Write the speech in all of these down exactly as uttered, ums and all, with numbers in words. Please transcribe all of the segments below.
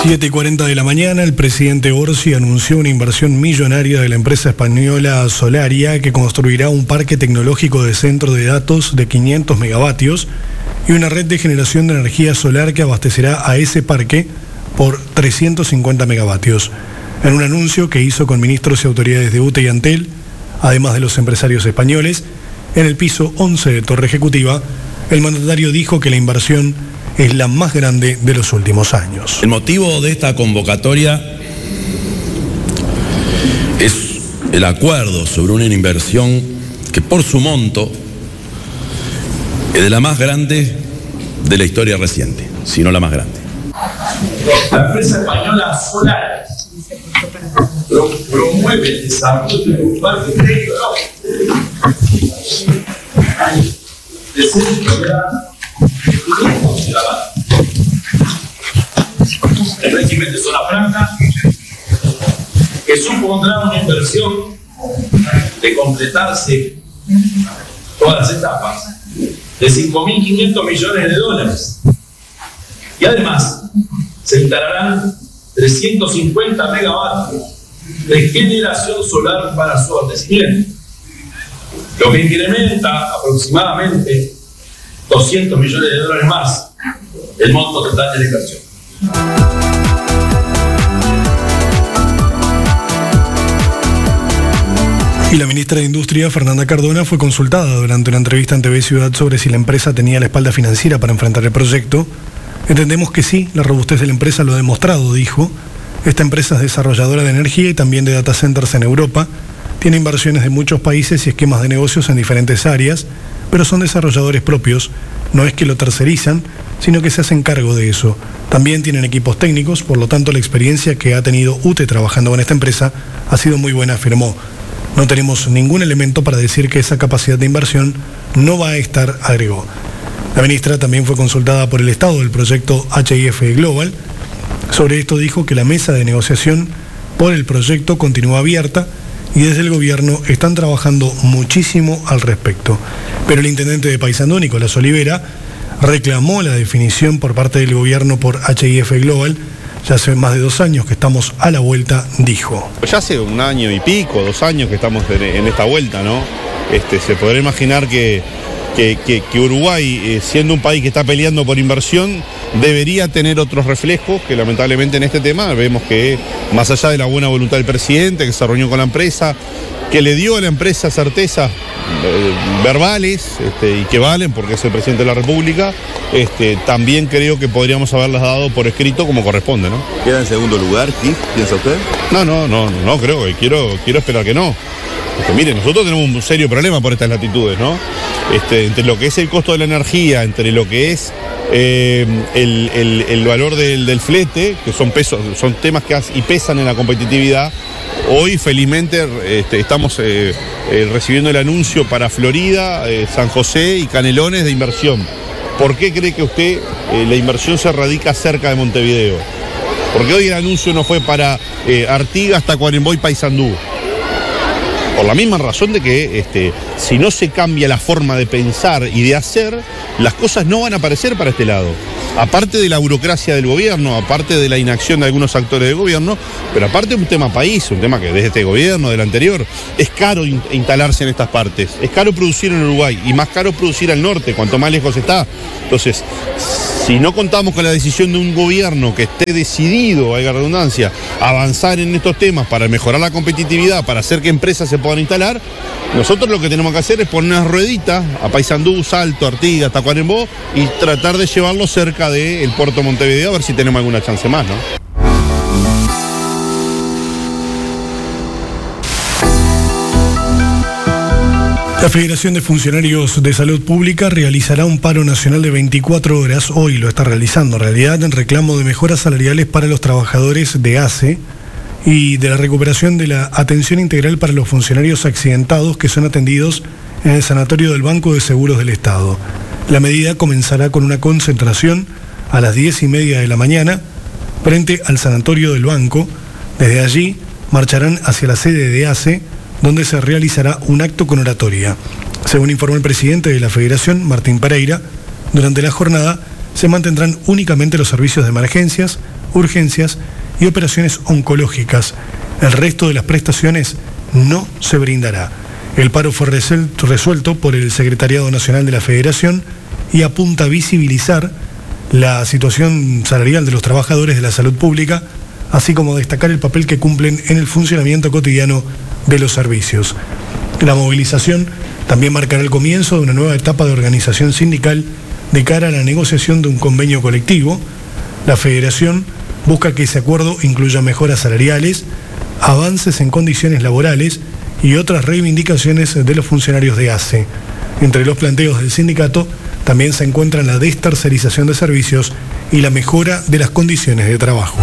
siete y cuarenta de la mañana, el presidente Orsi anunció una inversión millonaria de la empresa española Solaria, que construirá un parque tecnológico de centro de datos de quinientos megavatios y una red de generación de energía solar que abastecerá a ese parque por trescientos cincuenta megavatios. En un anuncio que hizo con ministros y autoridades de U T E y Antel, además de los empresarios españoles, en el piso once de Torre Ejecutiva, el mandatario dijo que la inversión es la más grande de los últimos años. El motivo de esta convocatoria es el acuerdo sobre una inversión que por su monto es de la más grande de la historia reciente, si no la más grande. La empresa española Solaria promueve el desarrollo de un parque tecnológico de centro de el régimen de zona franca, que supondrá una inversión de completarse todas las etapas de cinco mil quinientos millones de dólares, y además se instalarán trescientos cincuenta megavatios de generación solar para su abastecimiento, lo que incrementa aproximadamente doscientos millones de dólares más el monto total de la inversión. Y la ministra de Industria, Fernanda Cardona, fue consultada durante una entrevista en T V Ciudad sobre si la empresa tenía la espalda financiera para enfrentar el proyecto. Entendemos que sí, la robustez de la empresa lo ha demostrado, dijo. Esta empresa es desarrolladora de energía y también de data centers en Europa. Tiene inversiones de muchos países y esquemas de negocios en diferentes áreas, pero son desarrolladores propios. No es que lo tercerizan, sino que se hacen cargo de eso. También tienen equipos técnicos, por lo tanto la experiencia que ha tenido U T E trabajando con esta empresa ha sido muy buena, afirmó. No tenemos ningún elemento para decir que esa capacidad de inversión no va a estar, agregó. La ministra también fue consultada por el estado del proyecto H I F Global. Sobre esto dijo que la mesa de negociación por el proyecto continúa abierta y desde el gobierno están trabajando muchísimo al respecto. Pero el intendente de Paysandú, Nicolás Olivera, reclamó la definición por parte del gobierno por H I F Global. Ya hace más de dos años que estamos a la vuelta, dijo. Ya hace un año y pico, dos años que estamos en esta vuelta, ¿no? Este, se podrá imaginar que, que, que, que Uruguay, eh, siendo un país que está peleando por inversión, debería tener otros reflejos que lamentablemente en este tema vemos que, más allá de la buena voluntad del presidente, que se reunió con la empresa, que le dio a la empresa certezas eh, verbales este, y que valen porque es el presidente de la República, este, también creo que podríamos haberlas dado por escrito como corresponde, ¿no? ¿Queda en segundo lugar, Keith, piensa usted? No, no, no, no creo, quiero, quiero esperar que no. Este, mire, nosotros tenemos un serio problema por estas latitudes, ¿no? Este, entre lo que es el costo de la energía, entre lo que es eh, el, el, el valor del, del flete, que son pesos, son temas que y pesan en la competitividad. Hoy felizmente este, estamos eh, eh, recibiendo el anuncio para Florida, eh, San José y Canelones de inversión. ¿Por qué cree que usted eh, la inversión se radica cerca de Montevideo? Porque hoy el anuncio no fue para eh, Artigas, Tacuarembó y Paysandú. Por la misma razón de que este, si no se cambia la forma de pensar y de hacer, las cosas no van a aparecer para este lado. Aparte de la burocracia del gobierno, aparte de la inacción de algunos actores del gobierno, pero aparte de un tema país, un tema que desde este gobierno, del anterior, es caro in- instalarse en estas partes. Es caro producir en Uruguay y más caro producir al norte, cuanto más lejos está. Entonces, si no contamos con la decisión de un gobierno que esté decidido, valga la redundancia, a avanzar en estos temas para mejorar la competitividad, para hacer que empresas se puedan instalar, nosotros lo que tenemos que hacer es poner unas rueditas a Paysandú, Salto, Artigas, Tacuarembó y tratar de llevarlo cerca del puerto de Montevideo a ver si tenemos alguna chance más, ¿no? La Federación de Funcionarios de Salud Pública realizará un paro nacional de veinticuatro horas, hoy lo está realizando en realidad, en reclamo de mejoras salariales para los trabajadores de A C E y de la recuperación de la atención integral para los funcionarios accidentados que son atendidos en el Sanatorio del Banco de Seguros del Estado. La medida comenzará con una concentración a las diez y media de la mañana frente al Sanatorio del Banco. Desde allí marcharán hacia la sede de A C E, donde se realizará un acto con oratoria. Según informó el presidente de la Federación, Martín Pereira, durante la jornada se mantendrán únicamente los servicios de emergencias, urgencias y operaciones oncológicas. El resto de las prestaciones no se brindará. El paro fue resuelto por el Secretariado Nacional de la Federación y apunta a visibilizar la situación salarial de los trabajadores de la salud pública, así como destacar el papel que cumplen en el funcionamiento cotidiano de los servicios. La movilización también marcará el comienzo de una nueva etapa de organización sindical de cara a la negociación de un convenio colectivo. La Federación busca que ese acuerdo incluya mejoras salariales, avances en condiciones laborales y otras reivindicaciones de los funcionarios de A C E. Entre los planteos del sindicato también se encuentran la destercerización de servicios y la mejora de las condiciones de trabajo.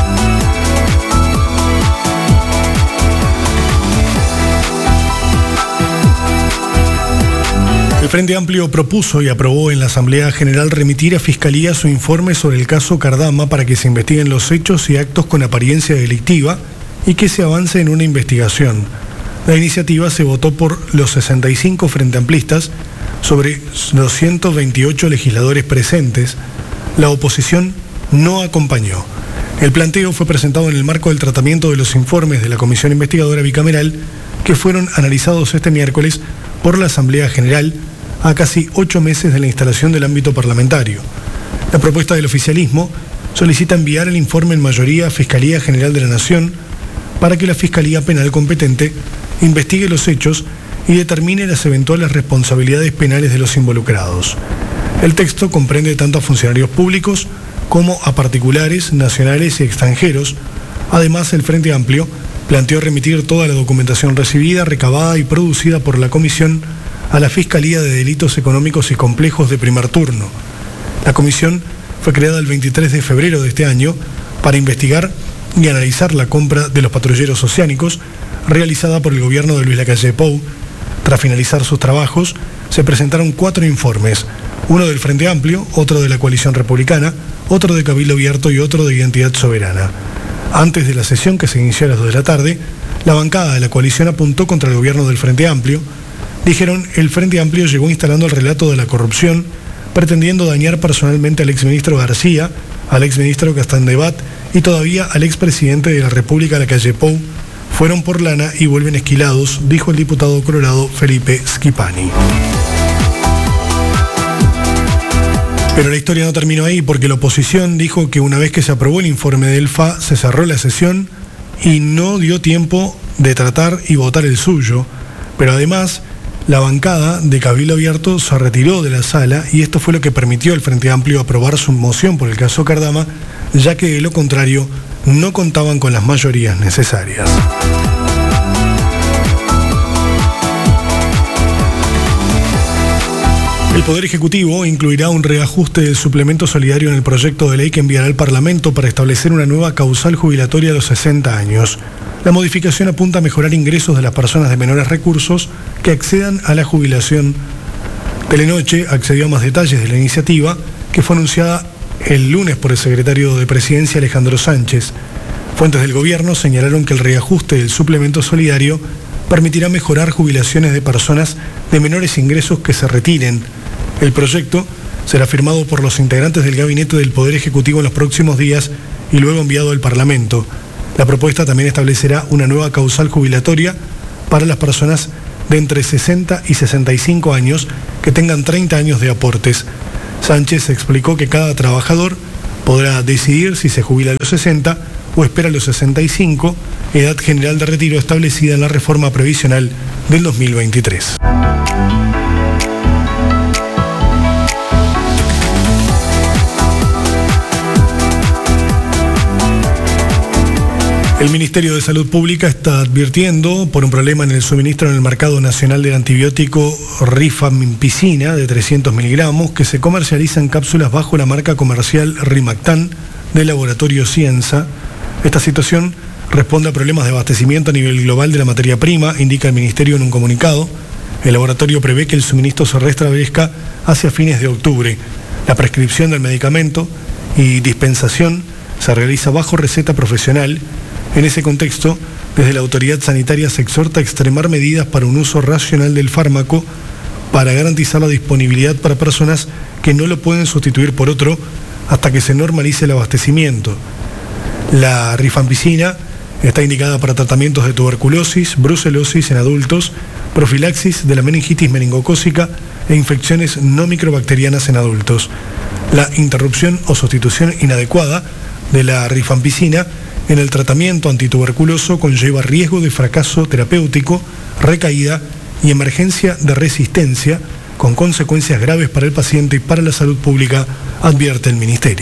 El Frente Amplio propuso y aprobó en la Asamblea General remitir a Fiscalía su informe sobre el caso Cardama para que se investiguen los hechos y actos con apariencia delictiva y que se avance en una investigación. La iniciativa se votó por los sesenta y cinco frente amplistas sobre los ciento veintiocho legisladores presentes. La oposición no acompañó. El planteo fue presentado en el marco del tratamiento de los informes de la Comisión Investigadora Bicameral que fueron analizados este miércoles por la Asamblea General a casi ocho meses de la instalación del ámbito parlamentario. La propuesta del oficialismo solicita enviar el informe en mayoría a Fiscalía General de la Nación para que la Fiscalía Penal competente investigue los hechos y determine las eventuales responsabilidades penales de los involucrados. El texto comprende tanto a funcionarios públicos como a particulares, nacionales y extranjeros. Además, el Frente Amplio planteó remitir toda la documentación recibida, recabada y producida por la Comisión a la Fiscalía de Delitos Económicos y Complejos de primer turno. La comisión fue creada el veintitrés de febrero de este año para investigar y analizar la compra de los patrulleros oceánicos realizada por el gobierno de Luis Lacalle Pou. Tras finalizar sus trabajos, se presentaron cuatro informes, uno del Frente Amplio, otro de la Coalición Republicana, otro de Cabildo Abierto y otro de Identidad Soberana. Antes de la sesión, que se inició a las dos de la tarde, la bancada de la coalición apuntó contra el gobierno del Frente Amplio. Dijeron, el Frente Amplio llegó instalando el relato de la corrupción, pretendiendo dañar personalmente al exministro García, al exministro Castandebat y todavía al expresidente de la República, Lacalle Pou. Fueron por lana y vuelven esquilados, dijo el diputado colorado Felipe Schipani. Pero la historia no terminó ahí, porque la oposición dijo que una vez que se aprobó el informe del F A, se cerró la sesión y no dio tiempo de tratar y votar el suyo. Pero además, la bancada de Cabildo Abierto se retiró de la sala y esto fue lo que permitió al Frente Amplio aprobar su moción por el caso Cardama, ya que de lo contrario no contaban con las mayorías necesarias. El Poder Ejecutivo incluirá un reajuste del suplemento solidario en el proyecto de ley que enviará al Parlamento para establecer una nueva causal jubilatoria a los sesenta años. La modificación apunta a mejorar ingresos de las personas de menores recursos que accedan a la jubilación. Telenoche accedió a más detalles de la iniciativa, que fue anunciada el lunes por el secretario de Presidencia Alejandro Sánchez. Fuentes del gobierno señalaron que el reajuste del suplemento solidario permitirá mejorar jubilaciones de personas de menores ingresos que se retiren. El proyecto será firmado por los integrantes del gabinete del Poder Ejecutivo en los próximos días y luego enviado al Parlamento. La propuesta también establecerá una nueva causal jubilatoria para las personas de entre sesenta y sesenta y cinco años que tengan treinta años de aportes. Sánchez explicó que cada trabajador podrá decidir si se jubila a los sesenta o espera a los sesenta y cinco, edad general de retiro establecida en la reforma previsional del dos mil veintitrés. El Ministerio de Salud Pública está advirtiendo por un problema en el suministro en el mercado nacional del antibiótico rifampicina de trescientos miligramos que se comercializa en cápsulas bajo la marca comercial Rimactan del laboratorio Cienza. Esta situación responde a problemas de abastecimiento a nivel global de la materia prima, indica el Ministerio en un comunicado. El laboratorio prevé que el suministro se restablezca hacia fines de octubre. La prescripción del medicamento y dispensación se realiza bajo receta profesional. En ese contexto, desde la autoridad sanitaria se exhorta a extremar medidas para un uso racional del fármaco, para garantizar la disponibilidad para personas que no lo pueden sustituir por otro hasta que se normalice el abastecimiento. La rifampicina está indicada para tratamientos de tuberculosis, brucelosis en adultos, profilaxis de la meningitis meningocócica e infecciones no microbacterianas en adultos. La interrupción o sustitución inadecuada de la rifampicina en el tratamiento antituberculoso conlleva riesgo de fracaso terapéutico, recaída y emergencia de resistencia, con consecuencias graves para el paciente y para la salud pública, advierte el Ministerio.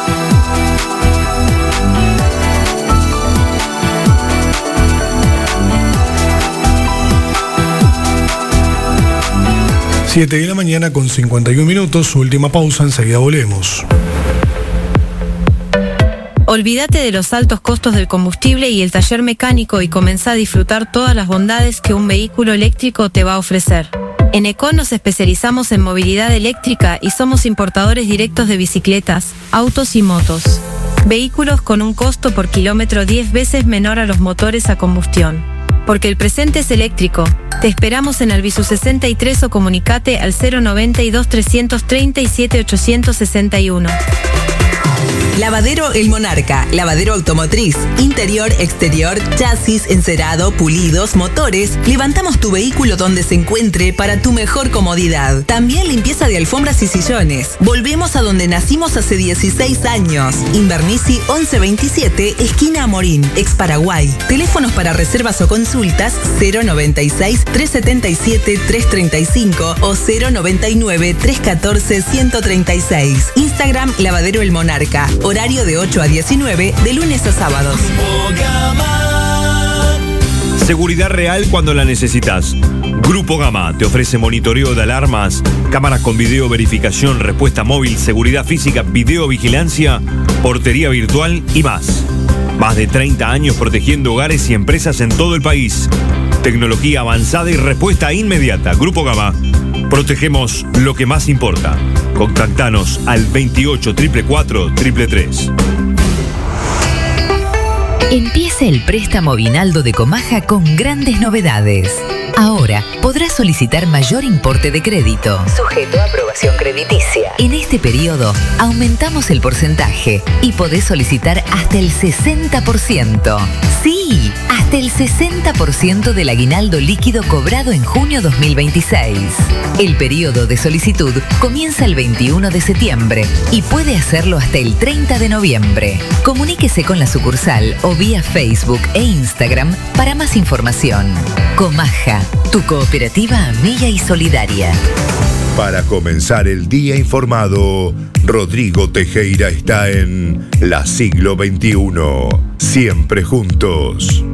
siete de la mañana con cincuenta y un minutos, su última pausa, enseguida volvemos. Olvídate de los altos costos del combustible y el taller mecánico y comenzá a disfrutar todas las bondades que un vehículo eléctrico te va a ofrecer. En Econ nos especializamos en movilidad eléctrica y somos importadores directos de bicicletas, autos y motos. Vehículos con un costo por kilómetro diez veces menor a los motores a combustión. Porque el presente es eléctrico. Te esperamos en Albizu sesenta y tres o comunicate al cero noventa y dos, trescientos treinta y siete, ochocientos sesenta y uno. Lavadero El Monarca, lavadero automotriz, interior, exterior, chasis, encerado, pulidos, motores. Levantamos tu vehículo donde se encuentre para tu mejor comodidad. También limpieza de alfombras y sillones. Volvemos a donde nacimos hace dieciséis años. Invernizzi once veintisiete, esquina Amorín, ex Paraguay. Teléfonos para reservas o consultas cero noventa y seis, trescientos setenta y siete, trescientos treinta y cinco o cero noventa y nueve, trescientos catorce, ciento treinta y seis. Instagram Lavadero El Monarca. Horario de ocho a diecinueve, de lunes a sábados. Seguridad real cuando la necesitas. Grupo Gama te ofrece monitoreo de alarmas, cámaras con video, verificación, respuesta móvil, seguridad física, videovigilancia, portería virtual y más. Más de treinta años protegiendo hogares y empresas en todo el país. Tecnología avanzada y respuesta inmediata. Grupo Gama. Protegemos lo que más importa. Contactanos al veintiocho, cuatro cuatro, tres tres tres. Empieza el préstamo Vinaldo de Comaja con grandes novedades. Ahora podrás solicitar mayor importe de crédito, sujeto a aprobación crediticia. En este periodo aumentamos el porcentaje y podés solicitar hasta el sesenta por ciento. Sí, hasta el sesenta por ciento del aguinaldo líquido cobrado en junio dos mil veintiséis. El periodo de solicitud comienza el veintiuno de septiembre y puede hacerlo hasta el treinta de noviembre. Comuníquese con la sucursal o vía Facebook e Instagram para más información. Comaja, tu cooperativa amiga y solidaria. Para comenzar el día informado, Rodrigo Tejera está en La Siglo veintiuno. Siempre juntos.